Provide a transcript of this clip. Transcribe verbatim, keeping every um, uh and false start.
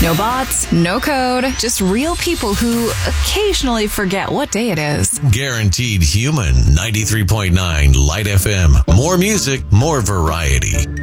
No bots, no code, just real people who occasionally forget what day it is. Guaranteed Human. ninety-three point nine Light F M. More music, more variety.